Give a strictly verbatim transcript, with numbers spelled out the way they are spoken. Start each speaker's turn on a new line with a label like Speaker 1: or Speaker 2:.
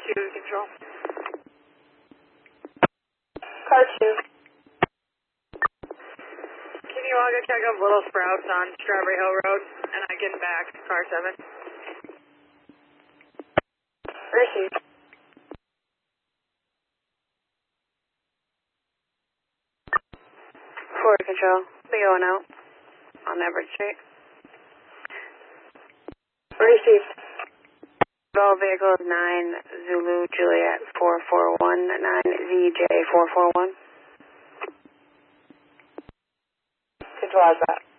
Speaker 1: two, control.
Speaker 2: Car two.
Speaker 1: Can you all go check up Little Sprouts on Strawberry Hill Road, and I get back, car seven.
Speaker 2: Received. Forward control. Be going out on Everett Street. Received. All vehicles nine Zulu Juliet four four one nine Z J four four one. Control that.